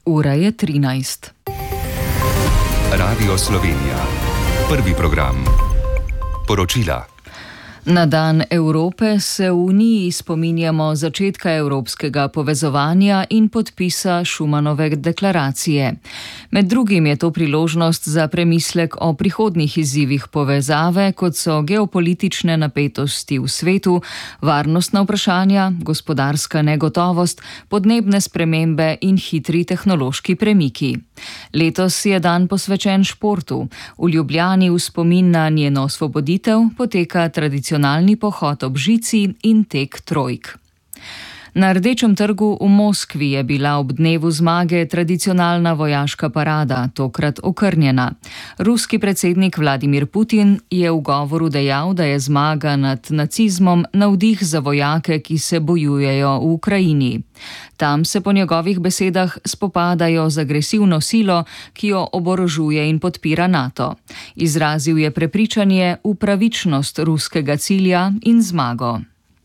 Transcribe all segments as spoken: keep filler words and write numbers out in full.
Ura je trinajst. Radio Slovenija. Prvi program. Poročila. Na dan Evrope se v Uniji spominjamo začetka evropskega povezovanja in podpisa Schumanove deklaracije. Med drugim je to priložnost za premislek o prihodnjih izzivih povezave, kot so geopolitične napetosti v svetu, varnostna vprašanja, gospodarska negotovost, podnebne spremembe in hitri tehnološki premiki. Letos je dan posvečen športu. V Ljubljani v spomin na njeno osvoboditev poteka tradicionalni pohod ob žici in tek trojk. Na Rdečem trgu v Moskvi je bila ob dnevu zmage tradicionalna vojaška parada, tokrat okrnjena. Ruski predsednik Vladimir Putin je v govoru dejal, da je zmaga nad nacizmom navdih za vojake, ki se bojujejo v Ukrajini. Tam se po njegovih besedah spopadajo z agresivno silo, ki jo oborožuje in podpira NATO. Izrazil je prepričanje v pravičnost ruskega cilja in zmago.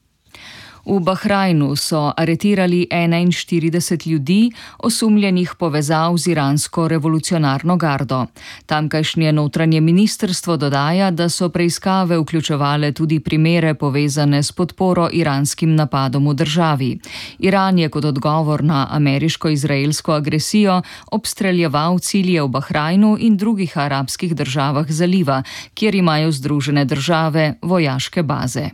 V Bahrajnu so aretirali enainštirideset ljudi, osumljenih povezav z iransko revolucionarno gardo. Tamkajšnje notranje ministrstvo dodaja, da so preiskave vključevale tudi primere povezane s podporo iranskim napadom v državi. Iran je kot odgovor na ameriško-izraelsko agresijo obstreljeval cilje v Bahrajnu in drugih arabskih državah zaliva, kjer imajo Združene države vojaške baze.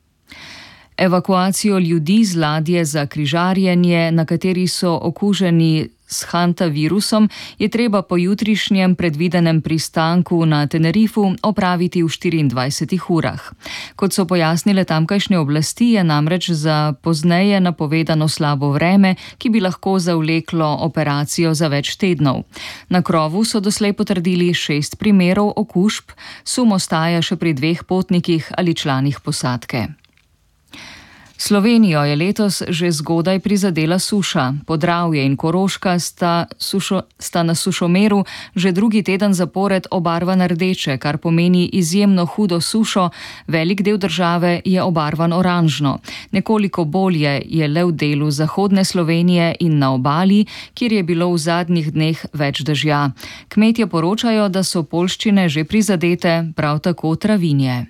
Evakuacijo ljudi z ladje za križarjenje, na kateri so okuženi s hantavirusom, je treba po jutrišnjem predvidenem pristanku na Tenerifu opraviti v štiriindvajsetih urah. Kot so pojasnile tamkajšnje oblasti, je namreč za pozneje napovedano slabo vreme, ki bi lahko zavleklo operacijo za več tednov. Na krovu so doslej potrdili šest primerov okužb, sum ostaja še pri dveh potnikih ali članih posadke. Slovenijo je letos že zgodaj prizadela suša. Podravje in Koroška sta, sušo, sta na sušomeru že drugi teden zapored obarvan rdeče, kar pomeni izjemno hudo sušo, velik del države je obarvan oranžno. Nekoliko bolje je le v delu zahodne Slovenije in na obali, kjer je bilo v zadnjih dneh več dežja. Kmetje poročajo, da so poljščine že prizadete, prav tako travinje.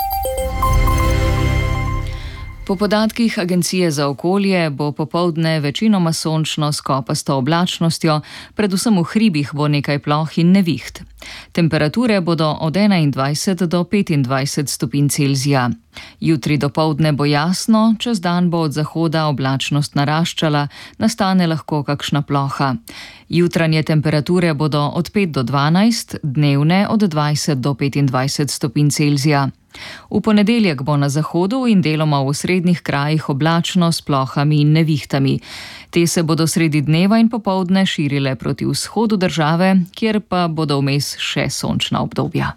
Po podatkih Agencije za okolje bo popoldne večinoma sončno s kopasto oblačnostjo, predvsem v hribih bo nekaj ploh in neviht. Temperature bodo od enaindvajset do petindvajset stopinj Celzija. Jutri dopoldne bo jasno, čez dan bo od zahoda oblačnost naraščala, nastane lahko kakšna ploha. Jutranje temperature bodo od pet do dvanajst, dnevne od dvajset do petindvajset stopinj Celzija. V ponedeljek bo na zahodu in deloma v osrednjih krajih oblačno s plohami in nevihtami. Te se bodo sredi dneva in popoldne širile proti vzhodu države, kjer pa bodo vmes še sončna obdobja.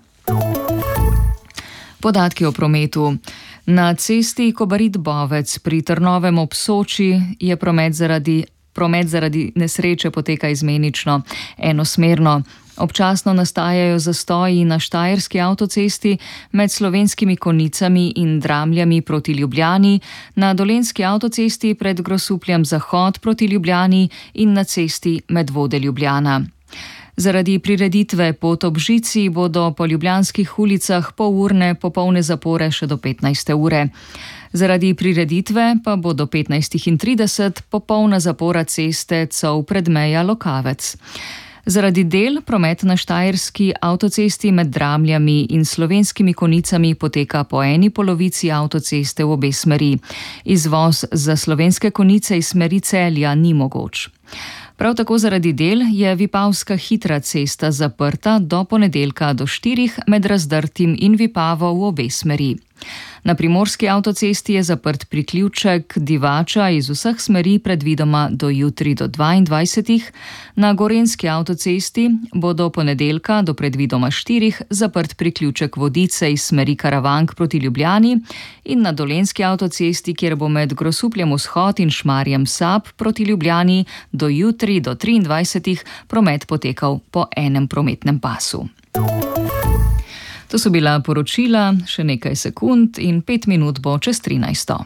Podatki o prometu. Na cesti Kobarid-Bovec pri Trnovem ob Soči je promet zaradi, promet zaradi nesreče poteka izmenično, enosmerno. Občasno nastajajo zastoji na štajerski avtocesti med Slovenskimi Konjicami in Dramljami proti Ljubljani, na dolenjski avtocesti pred Grosupljem Zahod proti Ljubljani in na cesti Medvode Ljubljana. Zaradi prireditve Pot ob žici bodo po ljubljanskih ulicah polurne popolne zapore še do petnajste ure. Zaradi prireditve pa bo do petnajstih trideset popolna zapora ceste Cov-Predmeja Lokavec. Zaradi del promet na štajerski avtocesti med Dramljami in Slovenskimi Konjicami poteka po eni polovici avtoceste v obe smeri. Izvoz za Slovenske Konjice iz smeri Celja ni mogoč. Prav tako zaradi del je Vipavska hitra cesta zaprta do ponedeljka do štirih med Razdrtim in Vipavo v obe smeri. Na primorski avtocesti je zaprt priključek Divača iz vseh smeri predvidoma do jutri do dvaindvajsetih, na gorenjski avtocesti bo do ponedeljka do predvidoma štirih zaprt priključek Vodice iz smeri Karavank proti Ljubljani in na dolenjski avtocesti, kjer bo med Grosupljem Vzhod in Šmarjem Sab proti Ljubljani do jutri do triindvajsetih promet potekal po enem prometnem pasu. To so bila poročila, še nekaj sekund in pet minut bo čez trinajsto.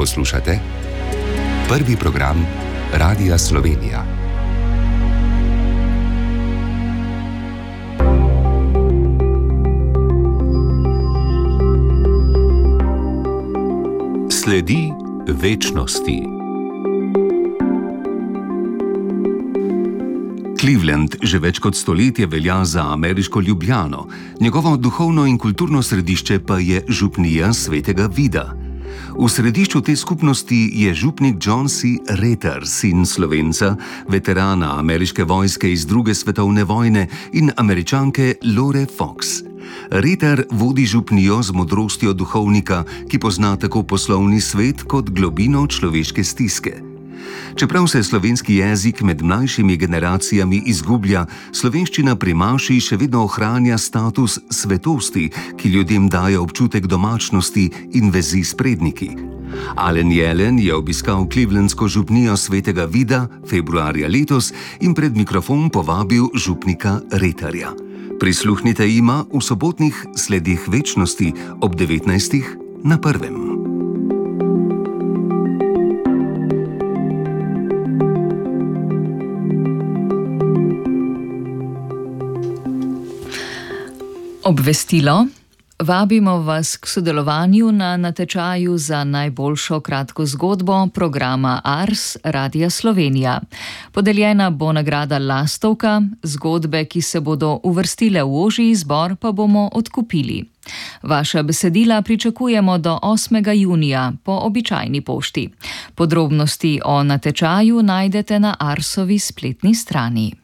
Poslušate prvi program Radia Slovenija. Sledi večnosti. Cleveland že več kot stoletje velja za ameriško Ljubljano, njegovo duhovno in kulturno središče pa je župnija Svetega Vida. V središču te skupnosti je župnik John C. Reter, sin Slovenca, veterana ameriške vojske iz druge svetovne vojne in Američanke Lore Fox. Reter vodi župnijo z modrostjo duhovnika, ki pozna tako poslovni svet kot globino človeške stiske. Čeprav se slovenski jezik med mlajšimi generacijami izgublja, slovenščina pri maši še vedno ohranja status svetosti, ki ljudem daje občutek domačnosti in vezi s predniki. Alen Jelen je obiskal clevelandsko župnijo Svetega Vida februarja letos in pred mikrofon povabil župnika Reterja. Prisluhnite jima v sobotnih Sledih večnosti ob devetnajstih na prvem. Obvestilo. Vabimo vas k sodelovanju na natečaju za najboljšo kratko zgodbo programa Ars Radia Slovenija. Podeljena bo nagrada Lastovka, zgodbe, ki se bodo uvrstile v ožji izbor, pa bomo odkupili. Vaša besedila pričakujemo do osmega junija po običajni pošti. Podrobnosti o natečaju najdete na Arsovi spletni strani.